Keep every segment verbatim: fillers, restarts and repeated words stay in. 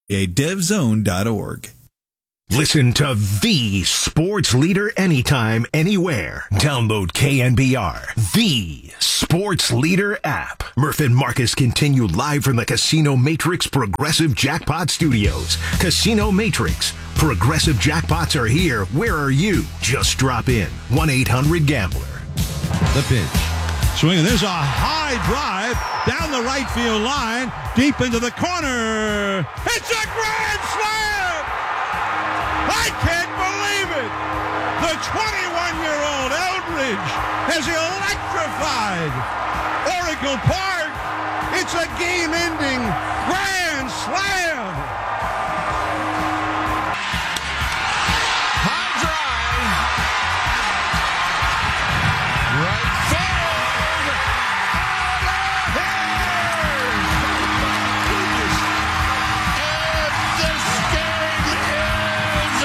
a dev zone dot org. Listen to the sports leader anytime, anywhere. Download K N B R, the sports leader app. Murph and Marcus continue live from the Casino Matrix Progressive Jackpot Studios. Casino Matrix. Progressive jackpots are here. Where are you? Just drop in. one eight hundred gambler. The pitch. Swinging. There's a high drive down the right field line, deep into the corner. It's a grand slam! I can't believe it! The twenty-one-year-old Eldridge has electrified Oracle Park. It's a game-ending grand slam. High drive. Right forward. And this game is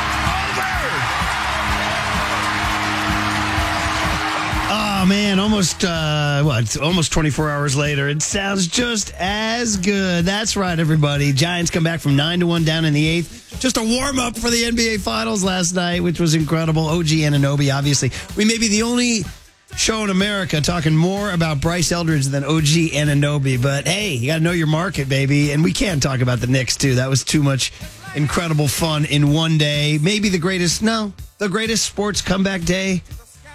over. Oh, man, almost, uh, what, almost twenty-four hours later. It sounds just as good. That's right, everybody. Giants come back from nine to one down in the eighth. Just a warm-up for the N B A Finals last night, which was incredible. O G Anunoby, obviously. We may be the only show in America talking more about Bryce Eldridge than O G Anunoby. But, hey, you got to know your market, baby. And we can't talk about the Knicks, too. That was too much incredible fun in one day. Maybe the greatest, no, the greatest sports comeback day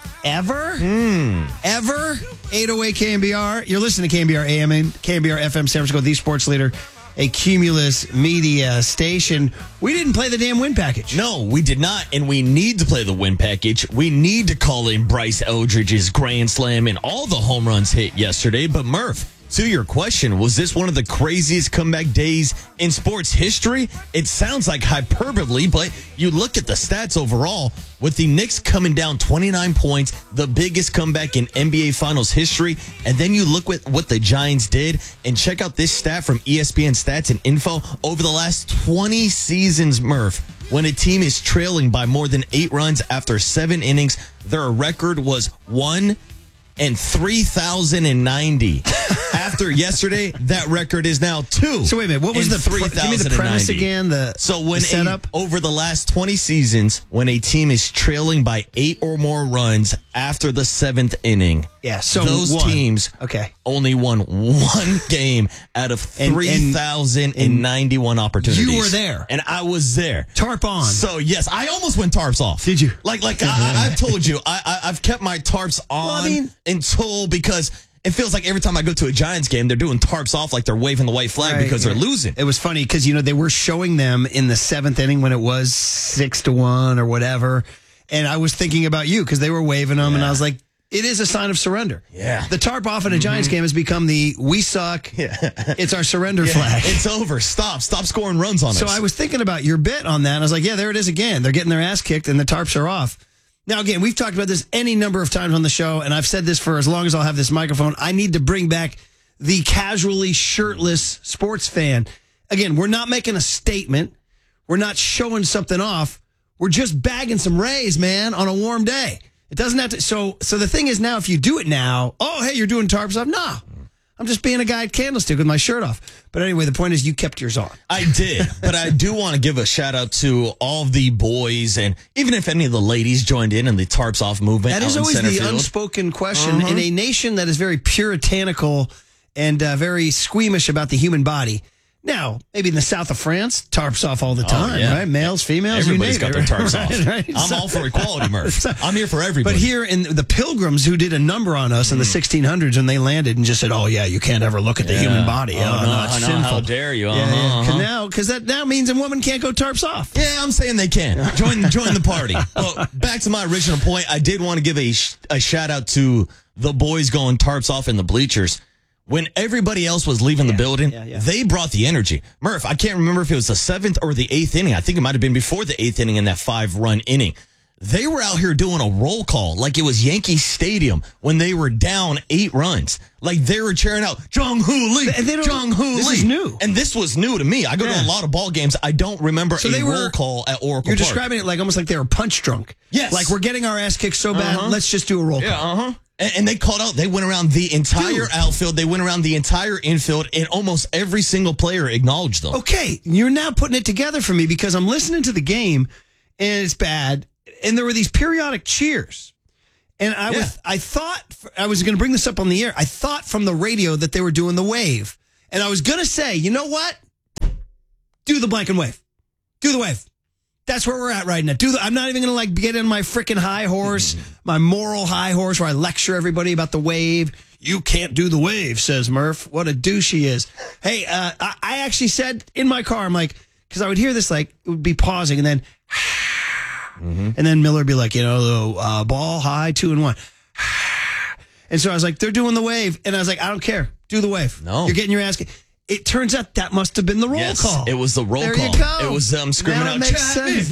ever? Mm. Ever? eight oh eight K N B R. You're listening to K N B R A M and K N B R F M San Francisco, the sports leader, a Cumulus media station. We didn't play the damn win package. No, we did not, and we need to play the win package. We need to call in Bryce Eldridge's grand slam and all the home runs hit yesterday. But Murph, to your question, was this one of the craziest comeback days in sports history? It sounds like hyperbole, but you look at the stats overall, with the Knicks coming down twenty-nine points, the biggest comeback in N B A Finals history, and then you look at what the Giants did, and check out this stat from E S P N Stats and Info. Over the last twenty seasons, Murph, when a team is trailing by more than eight runs after seven innings, their record was one and three thousand ninety. After yesterday, that record is now two. So wait a minute, what was the three pre- give me the premise again? The so when the setup a, over the last twenty seasons, when a team is trailing by eight or more runs after the seventh inning, yeah, so those one. teams okay. only won one game out of three thousand ninety-one opportunities. You were there, and I was there. Tarp on. So yes, I almost went tarps off. Did you? Like, like I, I've told you, I, I, I've kept my tarps on well, I mean, until because. It feels like every time I go to a Giants game, they're doing tarps off like they're waving the white flag right, because yeah. they're losing. It was funny because, you know, they were showing them in the seventh inning when it was six to one or whatever. And I was thinking about you because they were waving them. Yeah. And I was like, it is a sign of surrender. Yeah. The tarp off in a Giants mm-hmm. game has become the we suck. Yeah. It's our surrender yeah. flag. It's over. Stop. Stop scoring runs on so us. So I was thinking about your bit on that. And I was like, yeah, there it is again. They're getting their ass kicked and the tarps are off. Now, again, we've talked about this any number of times on the show, and I've said this for as long as I'll have this microphone. I need to bring back the casually shirtless sports fan. Again, we're not making a statement. We're not showing something off. We're just bagging some rays, man, on a warm day. It doesn't have to. So, so the thing is now, if you do it now, oh, hey, you're doing tarps off. No. I'm just being a guy at Candlestick with my shirt off. But anyway, the point is you kept yours on. I did. But I do want to give a shout out to all of the boys, and even if any of the ladies joined in in the tarps off movement. That is always the field. unspoken question uh-huh. in a nation that is very puritanical and uh, very squeamish about the human body. Now, maybe in the south of France, tarps off all the time, oh, yeah. right? Males, females, everybody's got it, their tarps right, off. Right? I'm so, all for equality, Murph. I'm here for everybody. But here in the Pilgrims, who did a number on us mm. in the sixteen hundreds, when they landed and just said, "Oh yeah, you can't ever look at the yeah. human body. Oh, oh no, no, it's oh, no, sinful. How dare you? Uh-huh, yeah, yeah. uh-huh. Now, because that now means a woman can't go tarps off. Yeah, I'm saying they can. Join, join the party. Well, back to my original point. I did want to give a sh- a shout out to the boys going tarps off in the bleachers. When everybody else was leaving yeah, the building, yeah, yeah. they brought the energy. Murph, I can't remember if it was the seventh or the eighth inning. I think it might have been before the eighth inning in that five-run inning. They were out here doing a roll call like it was Yankee Stadium when they were down eight runs. Like they were cheering out Jung Hoo Lee, They- they don't- Jung Hoo Lee. this is new. and this was new to me. I go Yeah. to a lot of ball games. I don't remember So a they roll were- call at Oracle You're Park. describing it like almost like they were punch drunk. Yes. Like we're getting our ass kicked so bad, Uh-huh. let's just do a roll Yeah, call. uh huh. And, and they called out. They went around the entire Dude. outfield. They went around the entire infield, and almost every single player acknowledged them. Okay, you're now putting it together for me because I'm listening to the game and it's bad. And there were these periodic cheers. And I Yeah. was, I thought, I was going to bring this up on the air. I thought from the radio that they were doing the wave. And I was going to say, you know what? Do the blank and wave. Do the wave. That's where we're at right now. Do the, I'm not even going to like get in my freaking high horse, my moral high horse where I lecture everybody about the wave. You can't do the wave, says Murph. What a douche he is. Hey, uh, I, I actually said in my car, I'm like, because I would hear this like, it would be pausing and then, Mm-hmm. and then Miller would be like, you know, the uh, ball high, two and one. And so I was like, they're doing the wave. And I was like, I don't care. Do the wave. No. You're getting your ass kicked. It turns out that must have been the roll Yes, call. it was the roll there call. You go. It was um, screaming now it out, makes "Chapman, sense.